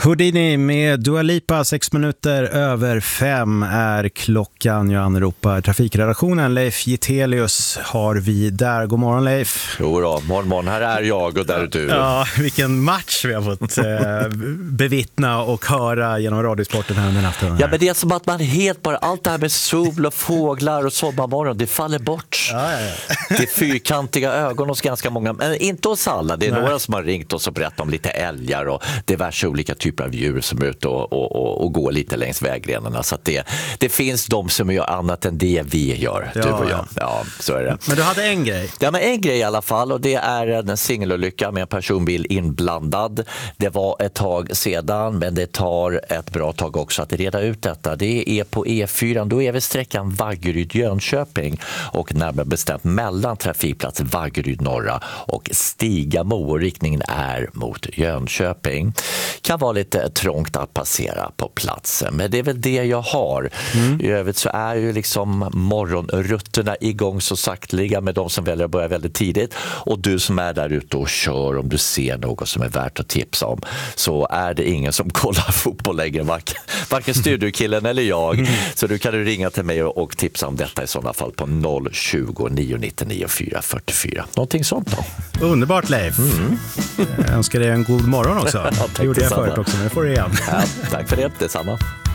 Houdini med Dua Lipa, 6 minuter över 5 är klockan. Jag anropar trafikredaktionen. Leif Gitelius har vi där. God morgon Leif. Jo då, morgon. Här är jag och där är du. Ja, vilken match vi har fått bevittna och höra genom radiosporten här under natten. Ja, men det är som att man helt bara, allt det här med sol och fåglar och sommarmorgon, det faller bort. Ja. Det är fyrkantiga ögon hos ganska många, men inte hos alla. Det är några som har ringt oss och berättat om lite älgar och diverse olika typer av djur som är ute och går lite längs vägrenarna. Så att det finns de som gör annat än det vi gör, du och jag. Ja, så är det. Men du hade en grej. Ja, men en grej i alla fall, och det är en singelolycka med en personbil inblandad. Det var ett tag sedan, men det tar ett bra tag också att reda ut detta. Det är på E4, då är vi sträckan Vaggeryd-Jönköping och närmare bestämt mellan trafikplats Vaggeryd norra och Stigamo, och riktningen är mot Jönköping. Kan vara lite trångt att passera på platsen, men det är väl det jag har. I övrigt så är ju liksom morgonrutterna igång så sakteliga med de som väljer att börja väldigt tidigt, och du som är där ute och kör, om du ser något som är värt att tipsa om, så är det ingen som kollar fotboll längre, varken studiokillen eller jag, så du kan ringa till mig och tipsa om detta i sådana fall på 020 999 444. Någonting sånt då. Underbart Leif. Jag önskar dig en god morgon också. Ja, det gjorde jag förut också, men det får du igen. Ja, tack för det, detsamma.